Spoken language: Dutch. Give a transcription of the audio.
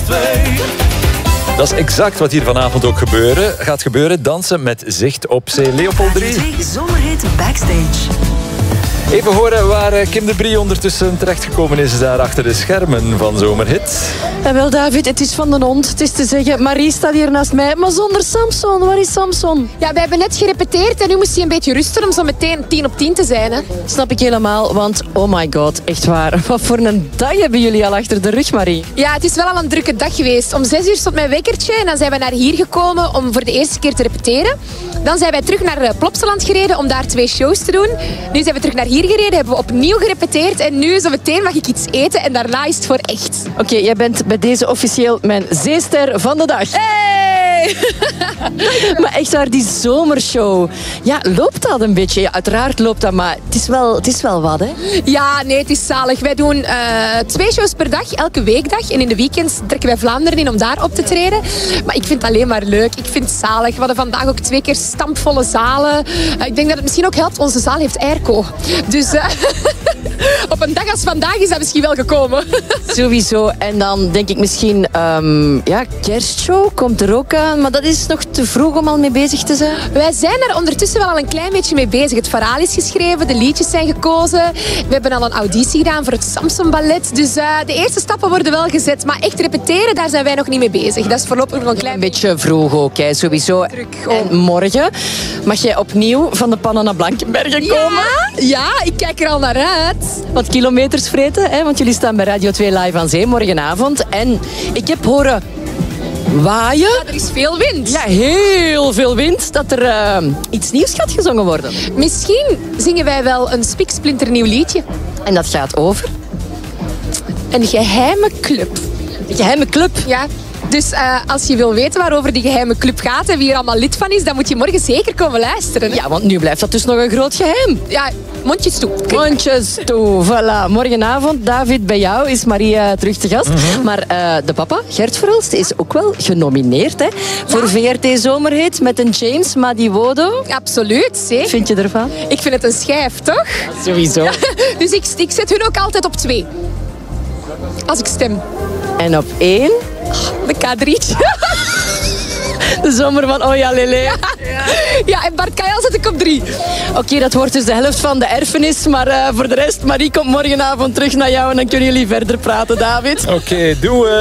2. Dat is exact wat hier vanavond ook gaat gebeuren. Dansen met zicht op zee. Leopold 3. Zomerhit Backstage. Even horen waar Kim de Brie ondertussen terechtgekomen is daar achter de schermen van Zomerhit. En wel, David, het is van de hond. Het is te zeggen, Marie staat hier naast mij, maar zonder Samson. Waar is Samson? Ja, we hebben net gerepeteerd en nu moest hij een beetje rusten om zo meteen 10 op 10 te zijn. Hè? Snap ik helemaal, want oh my god, echt waar. Wat voor een dag hebben jullie al achter de rug, Marie? Ja, het is wel al een drukke dag geweest. Om 6 uur stond mijn wekkertje en dan zijn we naar hier gekomen om voor de eerste keer te repeteren. Dan zijn wij terug naar Plopsaland gereden om daar 2 shows te doen. Nu zijn we terug naar hier gereden, hebben we opnieuw gerepeteerd en nu zo meteen mag ik iets eten en daarna is het voor echt. Oké, jij bent bij deze officieel mijn zeester van de dag. Hey! Maar echt waar, die zomershow. Ja, loopt dat een beetje? Ja, uiteraard loopt dat, maar het is wel wat, hè? Ja, nee, het is zalig. Wij doen 2 shows per dag, elke weekdag. En in de weekends trekken wij Vlaanderen in om daar op te treden. Maar ik vind het alleen maar leuk. Ik vind het zalig. We hadden vandaag ook 2 keer stampvolle zalen. Ik denk dat het misschien ook helpt. Onze zaal heeft airco. Dus op een dag als vandaag is dat misschien wel gekomen. Sowieso. En dan denk ik misschien, kerstshow komt er ook aan. Maar dat is nog te vroeg om al mee bezig te zijn. Wij zijn er ondertussen wel al een klein beetje mee bezig. Het verhaal is geschreven, de liedjes zijn gekozen. We hebben al een auditie gedaan voor het Samson Ballet. Dus de eerste stappen worden wel gezet. Maar echt repeteren, daar zijn wij nog niet mee bezig. Dat is voorlopig nog een klein beetje vroeg ook, hè, sowieso. En morgen mag jij opnieuw van de pannen naar Blankenbergen komen. Ja, ik kijk er al naar uit. Wat kilometers vreten, hè, want jullie staan bij Radio 2 live aan zee morgenavond. En ik heb horen waaien. Ja, er is veel wind. Ja, heel veel wind. Dat er iets nieuws gaat gezongen worden. Misschien zingen wij wel een spiksplinternieuw liedje. En dat gaat over? Een geheime club. Een geheime club? Ja. Dus als je wil weten waarover die geheime club gaat en wie er allemaal lid van is, dan moet je morgen zeker komen luisteren. Hè? Ja, want nu blijft dat dus nog een groot geheim. Ja, mondjes toe. Mondjes toe, voilà. Morgenavond, David, bij jou is Maria terug te gast. Maar de papa, Gert Verhulst, is ook wel genomineerd hè, voor VRT Zomerhit met een James Madiwodo. Absoluut, zeker. Wat vind je ervan? Ik vind het een schijf, toch? Sowieso. Ja, dus ik zet hun ook altijd op 2. Als ik stem. En op 1? De K3'tje. De zomer van Oh ja Lele. Ja, en Bart Kajal zet ik op 3. Oké, dat wordt dus de helft van de erfenis. Maar voor de rest, Marie komt morgenavond terug naar jou en dan kunnen jullie verder praten, David. Oké, doe